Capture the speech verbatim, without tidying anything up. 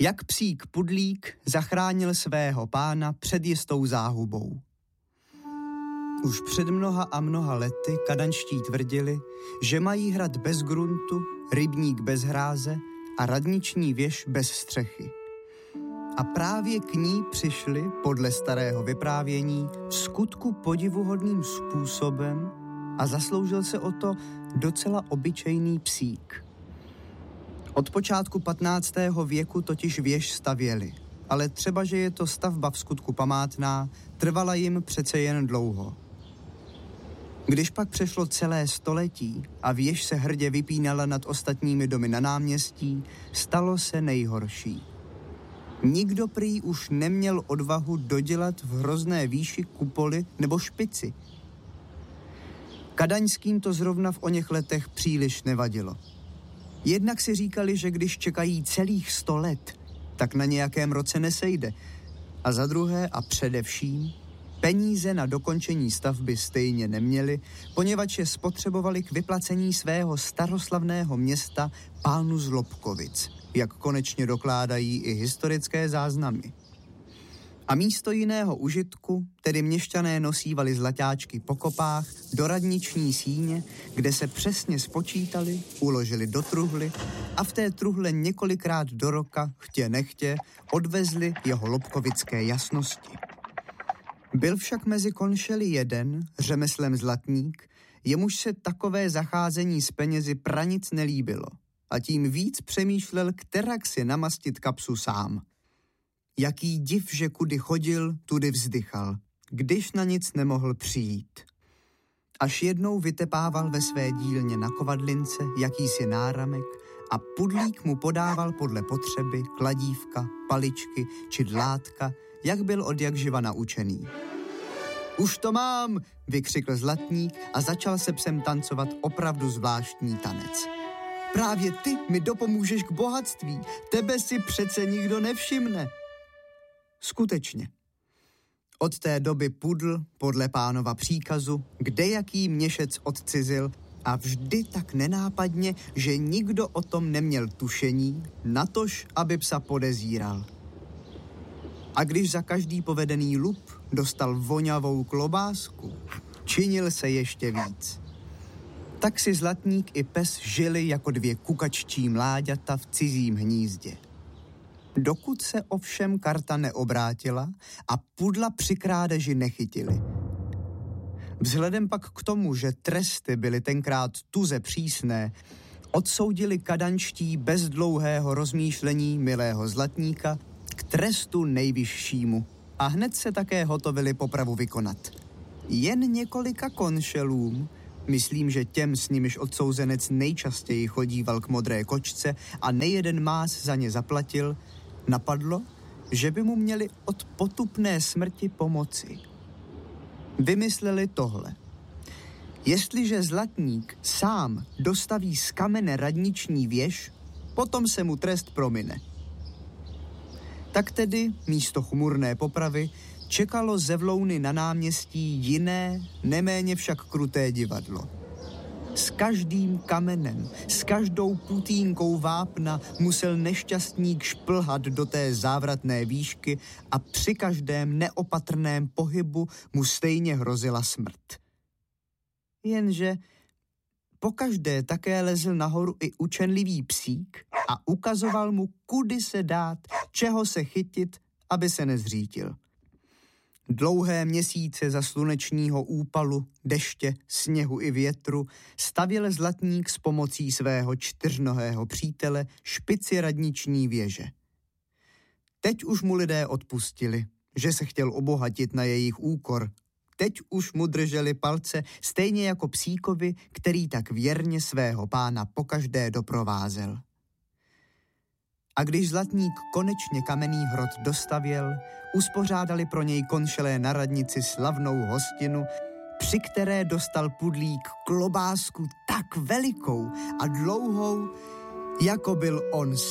Jak psík Pudlík zachránil svého pána před jistou záhubou. Už před mnoha a mnoha lety kadanští tvrdili, že mají hrad bez gruntu, rybník bez hráze a radniční věž bez střechy. A právě k ní přišli, podle starého vyprávění, v skutku podivuhodným způsobem a zasloužil se o to docela obyčejný psík. Od počátku patnáctého věku totiž věž stavěli, ale třeba, že je to stavba v skutku památná, trvala jim přece jen dlouho. Když pak přešlo celé století a věž se hrdě vypínala nad ostatními domy na náměstí, stalo se nejhorší. Nikdo prý už neměl odvahu dodělat v hrozné výši kupoly nebo špici. Kadaňským to zrovna v oněch letech příliš nevadilo. Jednak si říkali, že když čekají celých sto let, tak na nějakém roce nesejde. A za druhé a především, peníze na dokončení stavby stejně neměli, poněvadž je spotřebovali k vyplacení svého staroslavného města pánu z Lobkovic, jak konečně dokládají i historické záznamy. A místo jiného užitku, tedy měšťané nosívali zlaťáčky po kopách do radniční síně, kde se přesně spočítali, uložili do truhly a v té truhle několikrát do roka, chtě nechtě, odvezli jeho lobkovické jasnosti. Byl však mezi konšeli jeden, řemeslem zlatník, jemuž se takové zacházení s penězi pranic nelíbilo a tím víc přemýšlel, kterak si namastit kapsu sám. Jaký div, že kudy chodil, tudy vzdychal, když na nic nemohl přijít. Až jednou vytepával ve své dílně na kovadlince jakýsi náramek a Pudlík mu podával podle potřeby kladívka, paličky či dlátka, jak byl odjakživa naučený. Už to mám, vykřikl zlatník a začal se psem tancovat opravdu zvláštní tanec. Právě ty mi dopomůžeš k bohatství, tebe si přece nikdo nevšimne. Skutečně. Od té doby Pudl, podle pánova příkazu, kdejaký měšec odcizil a vždy tak nenápadně, že nikdo o tom neměl tušení, natož, aby psa podezíral. A když za každý povedený lup dostal voňavou klobásku, činil se ještě víc. Tak si zlatník i pes žili jako dvě kukaččí mláďata v cizím hnízdě. Dokud se ovšem karta neobrátila a Pudla při krádeži nechytili. Vzhledem pak k tomu, že tresty byly tenkrát tuze přísné, odsoudili kadanští bez dlouhého rozmýšlení milého zlatníka k trestu nejvyššímu a hned se také hotovili popravu vykonat. Jen několika konšelům, myslím, že těm, s nimiž odsouzenec nejčastěji chodíval k modré kočce a nejeden más za ně zaplatil, napadlo, že by mu měli od potupné smrti pomoci. Vymysleli tohle. Jestliže zlatník sám dostaví z kamene radniční věž, potom se mu trest promine. Tak tedy místo chmurné popravy čekalo ze Vlouny na náměstí jiné, neméně však kruté divadlo. S každým kamenem, s každou putínkou vápna musel nešťastník šplhat do té závratné výšky a při každém neopatrném pohybu mu stejně hrozila smrt. Jenže pokaždé také lezl nahoru i učenlivý psík a ukazoval mu, kudy se dát, čeho se chytit, aby se nezřítil. Dlouhé měsíce za slunečního úpalu, deště, sněhu i větru stavěl zlatník s pomocí svého čtyřnohého přítele špici radniční věže. Teď už mu lidé odpustili, že se chtěl obohatit na jejich úkor. Teď už mu drželi palce, stejně jako psíkovi, který tak věrně svého pána pokaždé doprovázel. A když zlatník konečně kamenný hrot dostavěl, uspořádali pro něj konšelé na radnici slavnou hostinu, při které dostal Pudlík klobásku tak velikou a dlouhou, jako byl on sám.